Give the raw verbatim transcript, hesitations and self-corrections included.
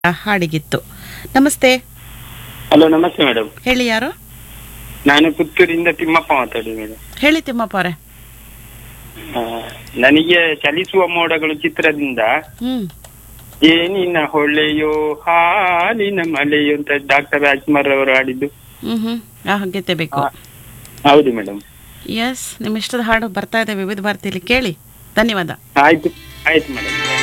ಹಾಡಿಗಿತ್ತು. ನಮಸ್ತೆ. ಹಲೋ, ನಮಸ್ತೆ ಮೇಡಮ್. ಹೇಳಿ, ಯಾರು? ನಾನು ಪುತ್ತೂರಿಂದ ತಿಮ್ಮಪ್ಪ ಮಾತಾಡಿ ಮೇಡಮ್. ಹೇಳಿ ತಿಮ್ಮಪ್ಪ ಅವರೇ. ಆ, ನನಗೆ ಚಲಿಸುವ ಮೋಡಗಳು ಚಿತ್ರದಿಂದ ಹ್ಮ್ ಏನಿನ ಹೊಳೆಯೋ ಹಾಲಿನ ಮಳೆಯೋ ಅಂತ ಡಾಕ್ಟರ್ ರಾಜ್ಕುಮಾರ್ ಅವರು ಹಾಡಿದ್ದು. ಹ್ಮ್ ಹ್ಮ್ ಆ ಗೀತೆ ಬೇಕು. ಹೌದು ಮೇಡಮ್. ಎಸ್, ನಿಮ್ಮ ಇಷ್ಟದ ಹಾಡು ಬರ್ತಾ ಇದೆ ವಿವಿಧ ಭಾರತಿಯಲ್ಲಿ, ಕೇಳಿ. ಧನ್ಯವಾದ. ಆಯ್ತು ಆಯ್ತು ಮೇಡಮ್.